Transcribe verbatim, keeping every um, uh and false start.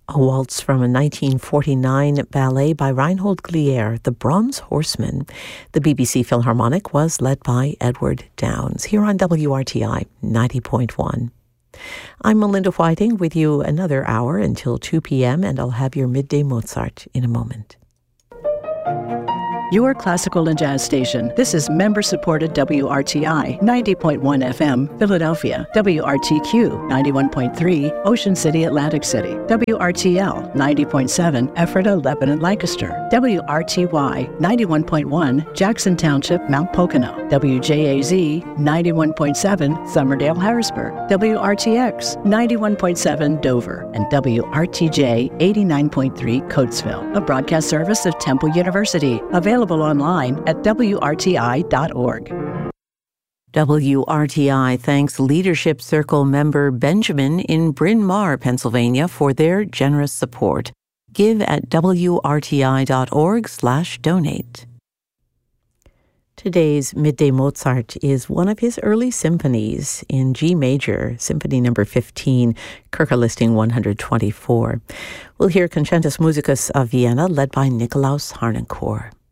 A waltz from a nineteen forty-nine ballet by Reinhold Glier, The Bronze Horseman. The B B C Philharmonic was led by Edward Downes, here on W R T I ninety point one. I'm Melinda Whiting with you another hour until two p.m. and I'll have your midday Mozart in a moment. Your classical and jazz station. This is member-supported W R T I ninety point one F M, Philadelphia. W R T Q ninety-one point three, Ocean City, Atlantic City. W R T L ninety point seven, Ephrata, Lebanon, Lancaster. W R T Y ninety-one point one, Jackson Township, Mount Pocono. W J A Z ninety-one point seven, Somerdale, Harrisburg. W R T X ninety-one point seven, Dover. And W R T J eighty-nine point three, Coatesville. A broadcast service of Temple University. Available Available online at W R T I dot org. W R T I thanks Leadership Circle member Benjamin in Bryn Mawr, Pennsylvania, for their generous support. Give at W R T I dot org slash donate. Today's Midday Mozart is one of his early symphonies in G major, Symphony number fifteen, Kirche listing one hundred twenty-four. We'll hear Concentus Musicus of Vienna, led by Nikolaus Harnoncourt.